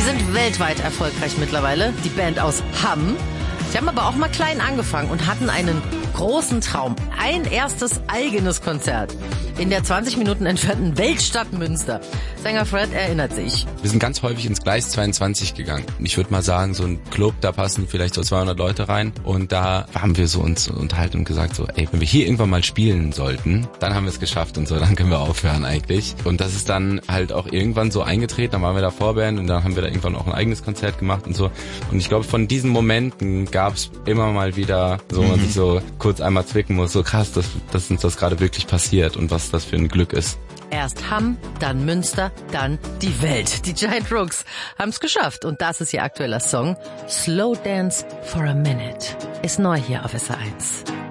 sind weltweit erfolgreich mittlerweile, die Band aus Hamm. Sie haben aber auch mal klein angefangen und hatten einen großen Traum. Ein erstes eigenes Konzert in der 20 Minuten entfernten Weltstadt Münster. Sänger Fred erinnert sich. Wir sind ganz häufig ins Gleis 22 gegangen. Ich würde mal sagen, so ein Club, da passen vielleicht so 200 Leute rein. Und da haben wir so uns unterhalten und gesagt so, ey, wenn wir hier irgendwann mal spielen sollten, dann haben wir es geschafft und so, dann können wir aufhören eigentlich. Und das ist dann halt auch irgendwann so eingetreten, dann waren wir da Vorband und dann haben wir da irgendwann auch ein eigenes Konzert gemacht und so. Und ich glaube, von diesen Momenten gab es immer mal wieder, so man sich so kurz einmal zwicken muss, so krass, dass uns das gerade wirklich passiert und was das für ein Glück ist. Erst Hamm, dann Münster, dann die Welt. Die Giant Rooks haben es geschafft. Und das ist ihr aktueller Song. Slow Dance for a Minute. Ist neu hier auf SR1.